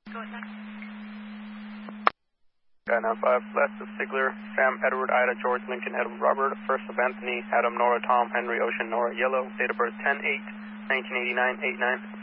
Go ahead. Sky 95, last of Sigler, Sam, Edward, Ida, George, Lincoln, Edward, Robert, first of Anthony, Adam, Nora, Tom, Henry, Ocean, Nora, Yellow, date of birth 10-8-1989, 8-9.